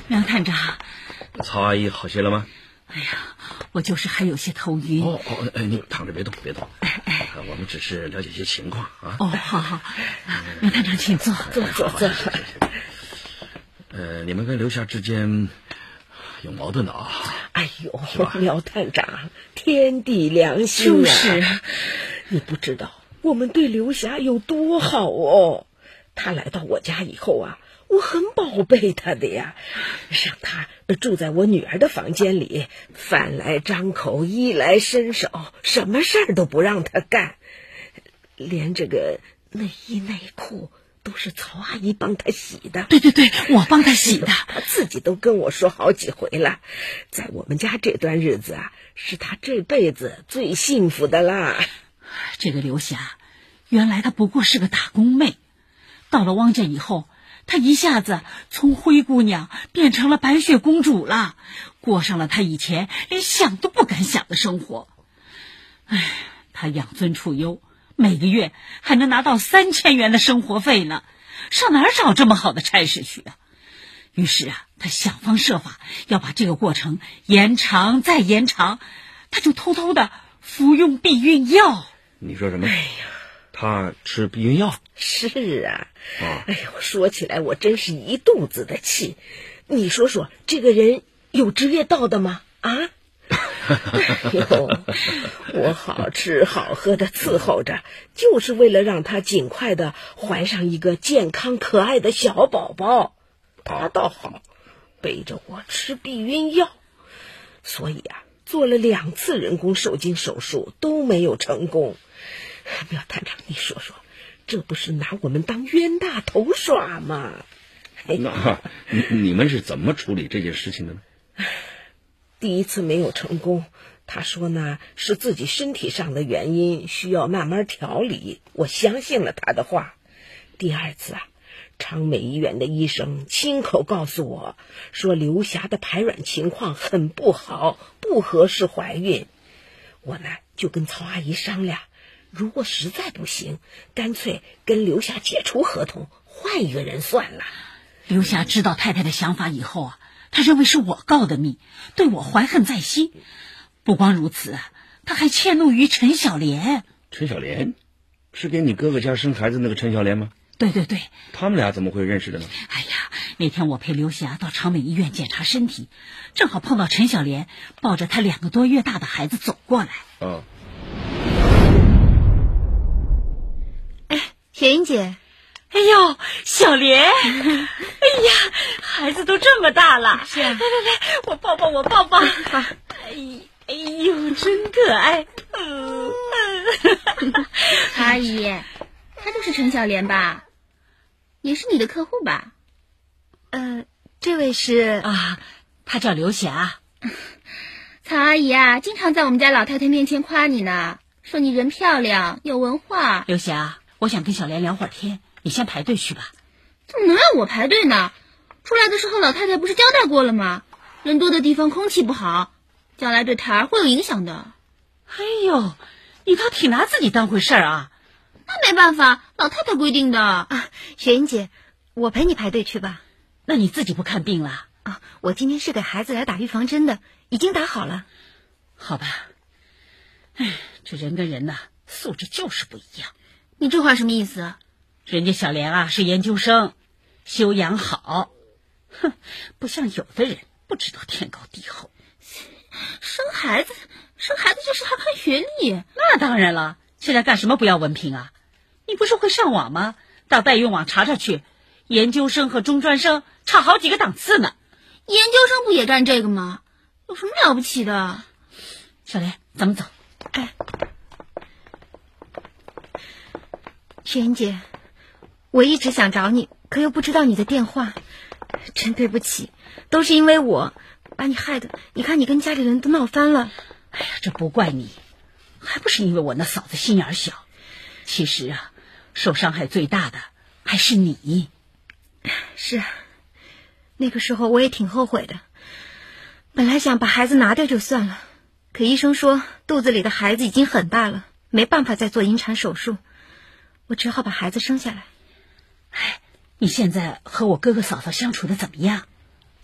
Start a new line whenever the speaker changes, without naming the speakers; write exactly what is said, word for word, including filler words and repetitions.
梁探长，
曹阿姨好些了吗？
哎呀，我就是还有些头晕。
哦哦，哎，你躺着别动，别动。哎哎，我们只是了解些情况啊。
哦，好好，梁探长，请坐，
坐坐坐。呃，你们跟刘霞之间有矛盾的啊？
哎呦，苗探长，天地良心啊！
就是，
你不知道我们对刘霞有多好哦。她来到我家以后啊，我很宝贝她的呀，让她住在我女儿的房间里，饭来张口，衣来伸手，什么事儿都不让她干，连这个内衣内裤都是曹阿姨帮她洗的。
对对对，我帮她洗的。
她自己都跟我说好几回了，在我们家这段日子啊，是她这辈子最幸福的啦。
这个刘霞，原来她不过是个打工妹，到了汪家以后，她一下子从灰姑娘变成了白雪公主了，过上了她以前连想都不敢想的生活。唉，她养尊处优，每个月还能拿到三千元的生活费呢，上哪儿找这么好的差事去啊？于是啊，她想方设法要把这个过程延长再延长，她就偷偷的服用避孕药。
你说什么？
哎呀，
她吃避孕药？
是啊，
啊，
哎呦，说起来我真是一肚子的气。你说说，这个人有职业道德吗？啊？哎呦，我好吃好喝的伺候着，就是为了让他尽快的怀上一个健康可爱的小宝宝。他倒好，背着我吃避孕药，所以啊，做了两次人工受精手术都没有成功。苗探长，你说说，这不是拿我们当冤大头耍吗？
那你你们是怎么处理这件事情的呢？
第一次没有成功，他说呢是自己身体上的原因，需要慢慢调理，我相信了他的话。第二次啊，昌美医院的医生亲口告诉我说，刘霞的排卵情况很不好，不合适怀孕。我呢就跟曹阿姨商量，如果实在不行，干脆跟刘霞解除合同，换一个人算了。
刘霞知道太太的想法以后啊，她认为是我告的密，对我怀恨在心。不光如此啊，她还迁怒于陈小莲。
陈小莲是给你哥哥家生孩子那个陈小莲吗？
对对对。
他们俩怎么会认识的呢？
哎呀，那天我陪刘霞到长美医院检查身体，正好碰到陈小莲抱着她两个多月大的孩子走过来。
啊，
哎，雪云姐。
哎呦，小莲，哎呀，孩子都这么大了，
是啊，
来来来，我抱抱我抱抱，
好，
哎哎呦，真可爱。嗯，
阿姨，他就是陈小莲吧？也是你的客户吧？
呃，这位是
啊，他叫刘霞。
曹阿姨啊，经常在我们家老太太面前夸你呢，说你人漂亮，有文化。
刘霞，我想跟小莲聊会儿天。你先排队去吧。
怎么能让我排队呢？出来的时候老太太不是交代过了吗？人多的地方空气不好，将来对胎儿会有影响的。
哎呦，你倒挺拿自己当回事儿啊。
那没办法，老太太规定的。
啊，雪云姐，我陪你排队去吧。
那你自己不看病了？
啊，我今天是给孩子来打预防针的，已经打好了。
好吧。哎，这人跟人呐，素质就是不一样。
你这话什么意思？
人家小莲啊是研究生，修养好，哼，不像有的人不知道天高地厚。
生孩子，生孩子就是要看学历。
那当然了，现在干什么不要文凭啊？你不是会上网吗？到代孕网查查去，研究生和中专生差好几个档次呢。
研究生不也干这个吗？有什么了不起的？
小莲，咱们走。
哎，雪云姐，我一直想找你，可又不知道你的电话，真对不起，都是因为我把你害得，你看你跟家里人都闹翻了。
哎呀，这不怪你，还不是因为我那嫂子心眼小。其实啊，受伤害最大的还是你。
是啊，那个时候我也挺后悔的，本来想把孩子拿掉就算了，可医生说肚子里的孩子已经很大了，没办法再做引产手术，我只好把孩子生下来。
哎，你现在和我哥哥嫂嫂相处的怎么样？